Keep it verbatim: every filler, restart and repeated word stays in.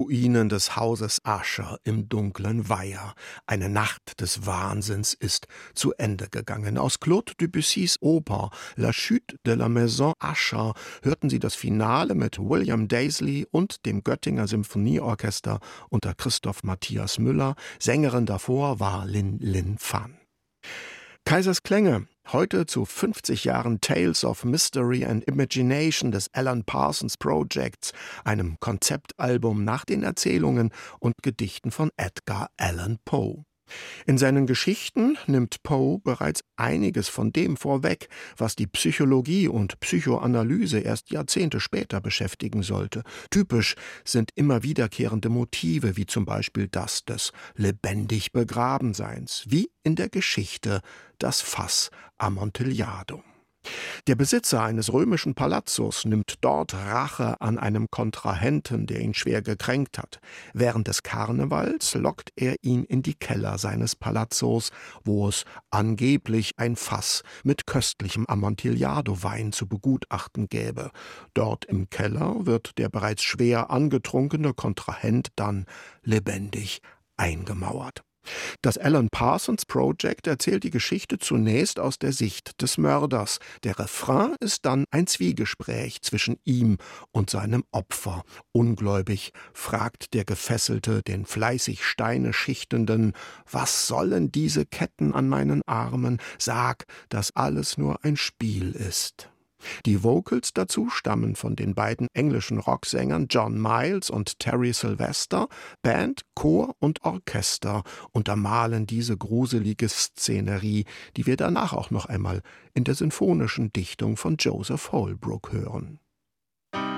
Ruinen des Hauses Usher im dunklen Weiher. Eine Nacht des Wahnsinns ist zu Ende gegangen. Aus Claude Debussys Oper La Chute de la Maison Usher hörten Sie das Finale mit William Daisley und dem Göttinger Symphonieorchester unter Christoph Matthias Müller. Sängerin davor war Lin Lin Fan. Kaisers Klänge, heute zu fünfzig Jahren Tales of Mystery and Imagination des Alan Parsons Projects, einem Konzeptalbum nach den Erzählungen und Gedichten von Edgar Allan Poe. In seinen Geschichten nimmt Poe bereits einiges von dem vorweg, was die Psychologie und Psychoanalyse erst Jahrzehnte später beschäftigen sollte. Typisch sind immer wiederkehrende Motive, wie zum Beispiel das des lebendig Begrabenseins, wie in der Geschichte Das Fass Amontillado. Der Besitzer eines römischen Palazzos nimmt dort Rache an einem Kontrahenten, der ihn schwer gekränkt hat. Während des Karnevals lockt er ihn in die Keller seines Palazzos, wo es angeblich ein Fass mit köstlichem Amontillado-Wein zu begutachten gäbe. Dort im Keller wird der bereits schwer angetrunkene Kontrahent dann lebendig eingemauert. Das Alan Parsons Project erzählt die Geschichte zunächst aus der Sicht des Mörders. Der Refrain ist dann ein Zwiegespräch zwischen ihm und seinem Opfer. Ungläubig fragt der Gefesselte den fleißig Steine schichtenden: Was sollen diese Ketten an meinen Armen? Sag, dass alles nur ein Spiel ist. Die Vocals dazu stammen von den beiden englischen Rocksängern John Miles und Terry Sylvester. Band, Chor und Orchester untermalen diese gruselige Szenerie, die wir danach auch noch einmal in der sinfonischen Dichtung von Joseph Holbrooke hören.